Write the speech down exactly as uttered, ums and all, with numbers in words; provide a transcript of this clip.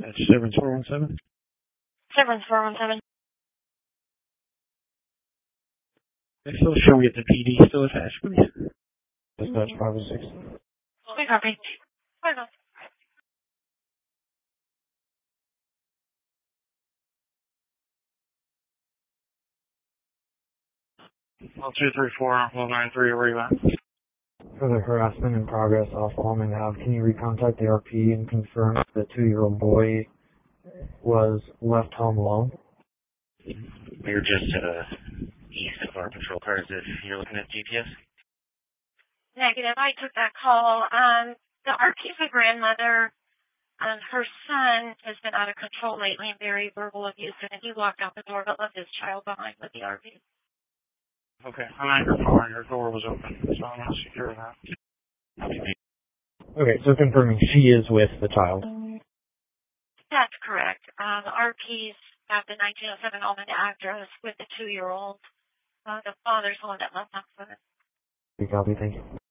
That's seven four one seven. seven four one seven. It's still showing at the P D still attached, please. Dispatch five oh six. We copy. Five oh. Well, two three four, one nine three, where you at? For the harassment in progress off Almond Ave, can you recontact the R P and confirm if the two-year-old boy was left home alone? We're just uh, east of our patrol cars if you're looking at G P S. Negative. I took that call. Um, the R P's a grandmother. Um, her son has been out of control lately and very verbal abusive, and he walked out the door but left his child behind with the R P. Okay, I'm at your car. Your door was open, so I'm going to secure that. Okay, so confirming she is with the child. That's correct. Um, the R P's at the nineteen oh seven Almond address with the two-year-old. Uh, the father's the one that left us with it. We copy, thank you.